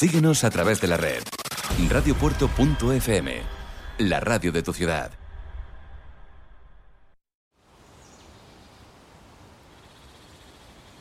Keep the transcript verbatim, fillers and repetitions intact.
Síguenos a través de la red. radiopuerto punto efe eme, la radio de tu ciudad.